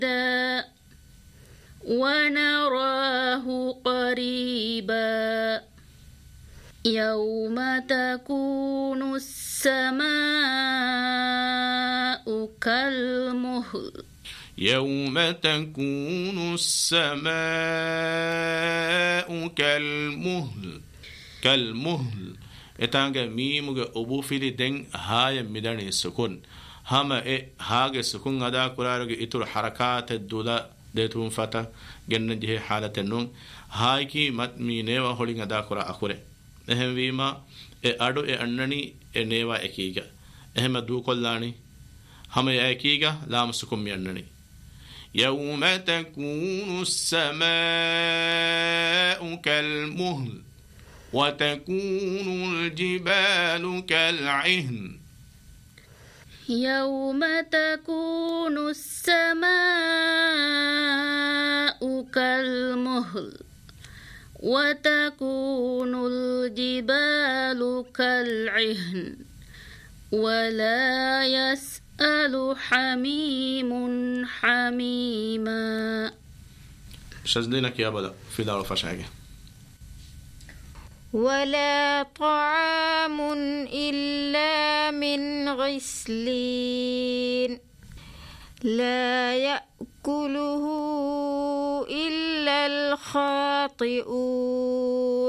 ونراه قريبا يوم تكون السماء كالمهل يوم تكون السماء كالمهل إتانغ ميمغ أبو فيلي دين هاي ميداني سكون هما هاغ سكون غدا كرارغ إتور حركات الدولا ديتون فتا جنن جه حالة النون هاي كي مت مي نيوا هولين غدا كرا أكوري එහෙම වීම අඩු අන්නනි නේවා එකීග එහෙම දු කොල්ලානි හැම එකීග ලාමසුකුම් යන්නනි يوم تكون السماء كالمهل وتكون الجبال كالعهن يوم تكون السماء كالمهل وتكون الجبال كالعهن ولا يسأل حميم حميما شزدينك يا بلا في دار فشاقة ولا طعام إلا من غسلين لا يأكله إلا الخاطئون